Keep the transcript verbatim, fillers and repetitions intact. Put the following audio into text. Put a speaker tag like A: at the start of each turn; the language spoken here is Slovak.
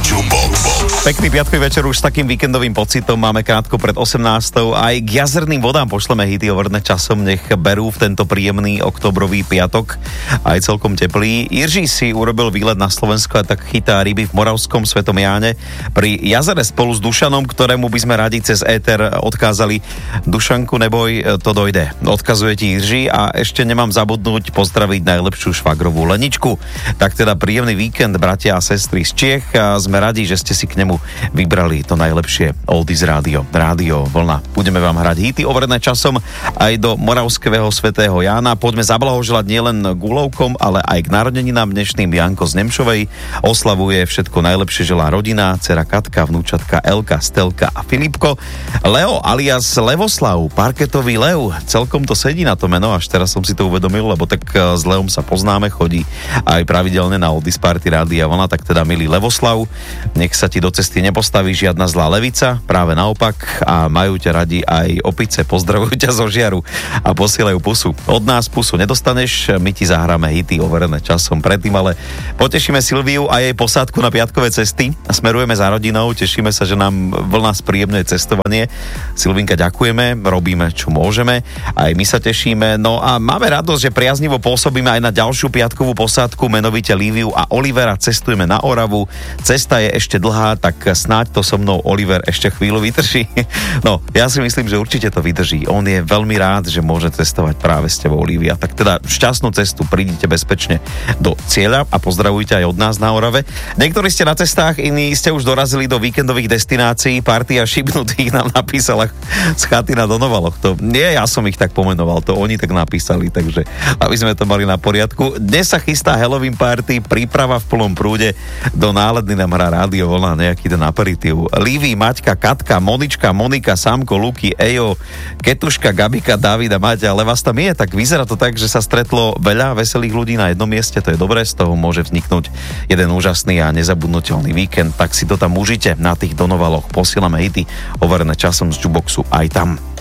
A: Pekný piatkový večer už s takým víkendovým pocitom. Máme krátko pred osemnástou. Aj k jazerným vodám pošleme hity overné časom. Nech berú v tento príjemný oktobrový piatok. Aj celkom teplý. Jiří si urobil výlet na Slovensko a tak chytá ryby v Moravskom Svetom Jáne. Pri jazere spolu s Dušanom, ktorému by sme radi cez éter odkázali: Dušanku, neboj, to dojde. Odkazuje ti Jiří a ešte nemám zabudnúť pozdraviť najlepšiu švagrovú Leničku. Tak teda príjemný víkend, bratia a sestry z Čiech. A sme radi, že ste si k nemu vybrali to najlepšie Oldies Rádio. Rádio Vlna. Budeme vám hrať hity overené časom aj do Moravského Svätého Jána. Poďme zablahoželať nielen gulovkom, ale aj k narodeninám dnešným. Janko z Nemšovej oslavuje, všetko najlepšie želá rodina, dcera Katka, vnúčatka Elka, Stelka a Filipko. Leo alias Levoslav, parketový Lev. Celkom to sedí na to meno, až teraz som si to uvedomil, lebo tak s Leom sa poznáme, chodí aj pravidelne na Oldies Party Rádia Vlna, tak teda milý Levoslav, nech sa ti do cesty nepostaví žiadna zlá levica, práve naopak, a majú ťa radi aj opice, pozdravujú ťa zo žiaru a posielajú pusu. Od nás pusu nedostaneš, my ti zahráme hity overené časom predtým, ale potešíme Silviu a jej posádku na piatkové cesty a smerujeme za rodinou, tešíme sa, že nám Vlna spríjemňuje cestovanie. Silvinka, ďakujeme, robíme, čo môžeme, aj my sa tešíme, no a máme radosť, že priaznivo pôsobíme aj na ďalšiu piatkovú posádku, menovite Líviu a Olivera. Cestujeme na Oravu, cesta je ešte dlhá, tak snáď to so mnou Oliver ešte chvíľu vydrží. No, ja si myslím, že určite to vydrží. On je veľmi rád, že môže cestovať práve s tebou, Olivia. Tak teda šťastnú cestu, prídite bezpečne do cieľa a pozdravujte aj od nás na Orave. Niektorí ste na cestách, iní ste už dorazili do víkendových destinácií. Partia šibnutých nám napísala z chaty na Donovaloch. To nie, ja som ich tak pomenoval, to oni tak napísali, takže aby sme to mali na poriadku. Dnes sa chystá Halloween party, príprava v plnom prúde. Do náledny nám hrá Rádio Vlna nejaký ten aperitív. Lívi, Maťka, Katka, Monička, Monika, Samko, Luky, Ejo, Ketuška, Gabika, Davida, Maťa, ale vás tam je, tak vyzerá to tak, že sa stretlo veľa veselých ľudí na jednom mieste, to je dobré, z toho môže vzniknúť jeden úžasný a nezabudnutelný víkend, tak si to tam užite na tých Donovaloch. Posielame hity overené časom z Juboxu aj tam.